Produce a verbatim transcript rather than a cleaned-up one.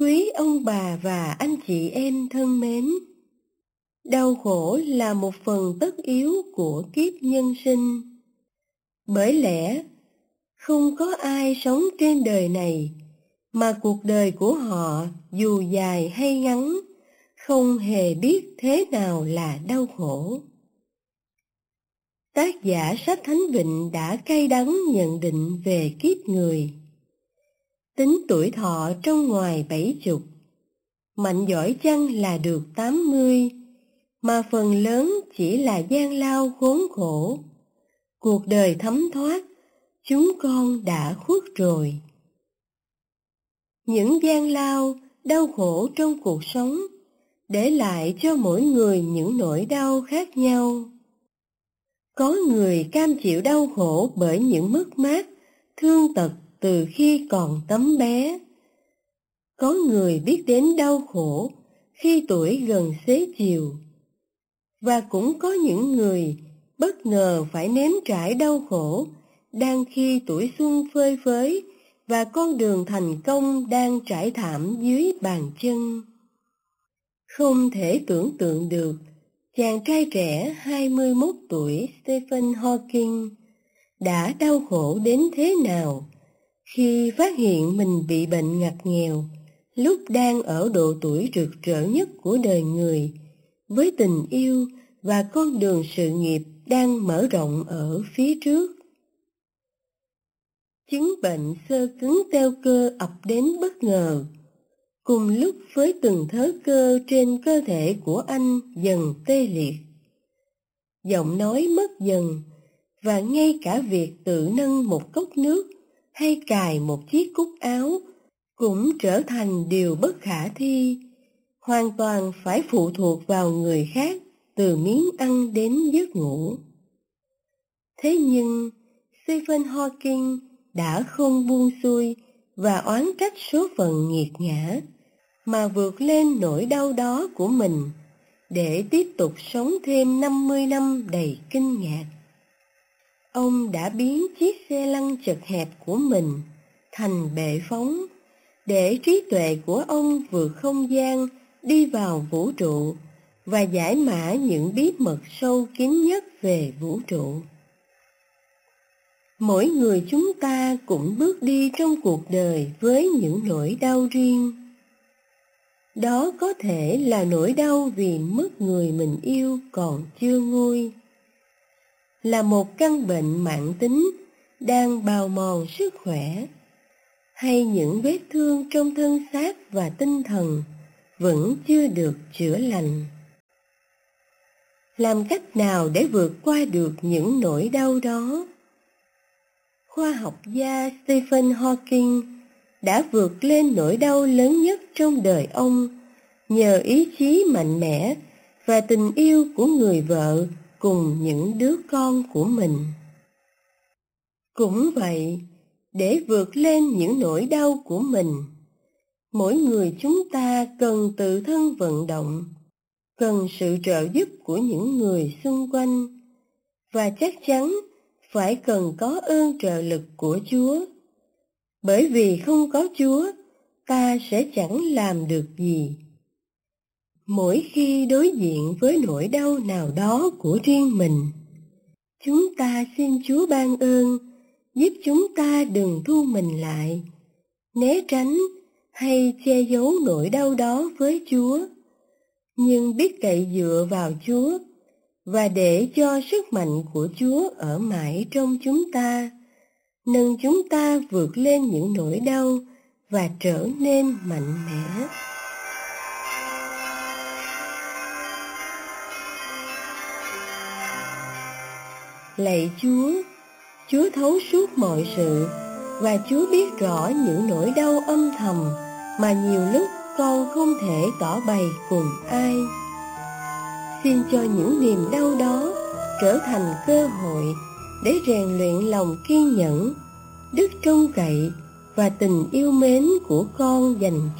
Quý ông bà và anh chị em thân mến, đau khổ là một phần tất yếu của kiếp nhân sinh. Bởi lẽ, không có ai sống trên đời này mà cuộc đời của họ dù dài hay ngắn, không hề biết thế nào là đau khổ. Tác giả sách Thánh Vịnh đã cay đắng nhận định về kiếp người. Tính tuổi thọ trong ngoài bảy chục, mạnh giỏi chăng là được tám mươi, mà phần lớn chỉ là gian lao khốn khổ. Cuộc đời thấm thoát, chúng con đã khuất rồi. Những gian lao, đau khổ trong cuộc sống để lại cho mỗi người những nỗi đau khác nhau. Có người cam chịu đau khổ bởi những mất mát, thương tật từ khi còn tấm bé. Có người biết đến đau khổ khi tuổi gần xế chiều. Và cũng có những người bất ngờ phải nếm trải đau khổ đang khi tuổi xuân phơi phới và con đường thành công đang trải thảm dưới bàn chân. Không thể tưởng tượng được chàng trai trẻ hai mươi mốt tuổi Stephen Hawking đã đau khổ đến thế nào khi phát hiện mình bị bệnh ngặt nghèo lúc đang ở độ tuổi rực rỡ nhất của đời người, với tình yêu và con đường sự nghiệp đang mở rộng ở phía trước. Chứng bệnh xơ cứng teo cơ ập đến bất ngờ, cùng lúc với từng thớ cơ trên cơ thể của anh dần tê liệt. Giọng nói mất dần, và ngay cả việc tự nâng một cốc nước hay cài một chiếc cúc áo cũng trở thành điều bất khả thi, hoàn toàn phải phụ thuộc vào người khác từ miếng ăn đến giấc ngủ. Thế nhưng Stephen Hawking đã không buông xuôi và oán trách số phận nghiệt ngã, mà vượt lên nỗi đau đó của mình để tiếp tục sống thêm năm mươi năm đầy kinh ngạc. Ông đã biến chiếc xe lăn chật hẹp của mình thành bệ phóng, để trí tuệ của ông vượt không gian đi vào vũ trụ và giải mã những bí mật sâu kín nhất về vũ trụ. Mỗi người chúng ta cũng bước đi trong cuộc đời với những nỗi đau riêng. Đó có thể là nỗi đau vì mất người mình yêu còn chưa nguôi, là một căn bệnh mãn tính đang bào mòn sức khỏe, hay những vết thương trong thân xác và tinh thần vẫn chưa được chữa lành. Làm cách nào để vượt qua được những nỗi đau đó? Khoa học gia Stephen Hawking đã vượt lên nỗi đau lớn nhất trong đời ông nhờ ý chí mạnh mẽ và tình yêu của người vợ cùng những đứa con của mình. Cũng vậy, để vượt lên những nỗi đau của mình, mỗi người chúng ta cần tự thân vận động, cần sự trợ giúp của những người xung quanh, và chắc chắn phải cần có ơn trợ lực của Chúa. Bởi vì không có Chúa, ta sẽ chẳng làm được gì. Mỗi khi đối diện với nỗi đau nào đó của riêng mình, chúng ta xin Chúa ban ơn, giúp chúng ta đừng thu mình lại, né tránh hay che giấu nỗi đau đó với Chúa, nhưng biết cậy dựa vào Chúa và để cho sức mạnh của Chúa ở mãi trong chúng ta, nâng chúng ta vượt lên những nỗi đau và trở nên mạnh mẽ. Lạy Chúa, Chúa thấu suốt mọi sự, và Chúa biết rõ những nỗi đau âm thầm mà nhiều lúc con không thể tỏ bày cùng ai. Xin cho những niềm đau đó trở thành cơ hội để rèn luyện lòng kiên nhẫn, đức trông cậy và tình yêu mến của con dành